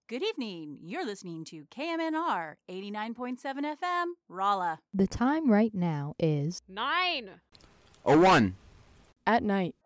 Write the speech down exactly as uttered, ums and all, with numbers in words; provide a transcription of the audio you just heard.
Good evening. You're listening to K M N R eighty-nine point seven F M, Rolla. The time right now is Nine. Oh one. At night.